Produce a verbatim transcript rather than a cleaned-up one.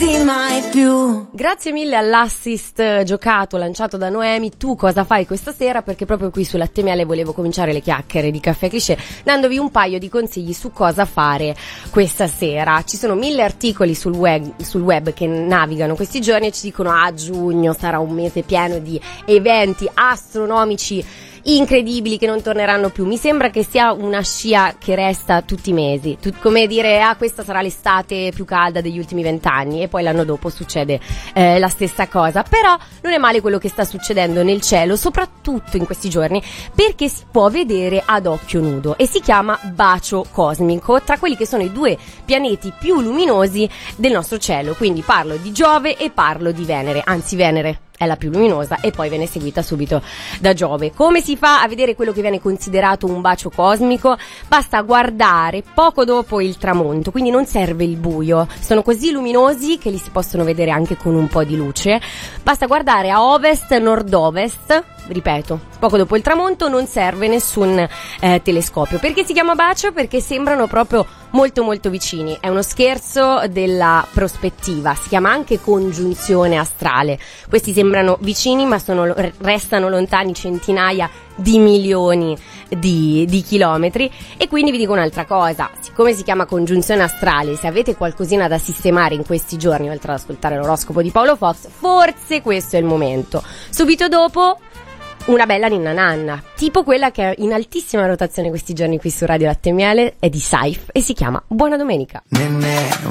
perderti mai più. Grazie mille all'assist giocato, lanciato da Noemi. Tu cosa fai questa sera? Perché proprio qui su Latte Miele volevo cominciare le chiacchiere di Caffè Cliché dandovi un paio di consigli su cosa fare questa sera. Ci sono mille articoli sul web, sul web che navigano questi giorni e ci dicono a ah, giugno sarà un mese pieno di eventi astronomici incredibili che non torneranno più. Mi sembra che sia una scia che resta tutti i mesi, Tut- come dire ah questa sarà l'estate più calda degli ultimi vent'anni e poi l'anno dopo succede eh, la stessa cosa. Però non è male quello che sta succedendo nel cielo, soprattutto in questi giorni, perché si può vedere ad occhio nudo e si chiama bacio cosmico tra quelli che sono i due pianeti più luminosi del nostro cielo. Quindi parlo di Giove e parlo di Venere, anzi Venere è la più luminosa e poi viene seguita subito da Giove. Come si fa a vedere quello che viene considerato un bacio cosmico? Basta guardare poco dopo il tramonto, quindi non serve il buio, sono così luminosi che li si possono vedere anche con un po' di luce. Basta guardare a ovest, nord-ovest, ripeto, poco dopo il tramonto, non serve nessun eh, telescopio. Perché si chiama bacio? Perché sembrano proprio molto molto vicini, è uno scherzo della prospettiva, si chiama anche congiunzione astrale. Questi sembrano vicini ma sono, restano lontani centinaia di milioni di, di chilometri. E quindi vi dico un'altra cosa, siccome si chiama congiunzione astrale, se avete qualcosina da sistemare in questi giorni, oltre ad ascoltare l'oroscopo di Paolo Fox, forse questo è il momento. Subito dopo una bella ninna nanna, tipo quella che è in altissima rotazione questi giorni qui su Radio Latte Miele, è di Saif e si chiama Buona Domenica. Nemmeno